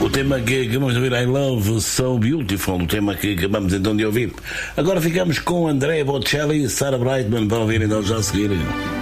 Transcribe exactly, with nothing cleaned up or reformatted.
O tema que acabamos de ouvir, I Love So Beautiful, o tema que acabamos então de ouvir. Agora ficamos com Andrea Bocelli e Sarah Brightman para ouvir então já a seguir.